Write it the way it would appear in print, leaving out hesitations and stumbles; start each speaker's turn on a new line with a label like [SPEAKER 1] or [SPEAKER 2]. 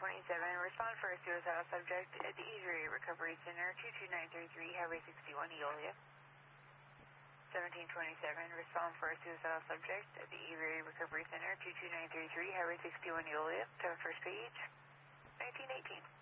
[SPEAKER 1] respond for a suicidal subject at the Erie Recovery Center, 22933, Highway 61, Eolia. 1727, respond for a suicidal subject at the Erie Recovery Center, 22933, Highway 61, Eolia. Cover first page, 1918.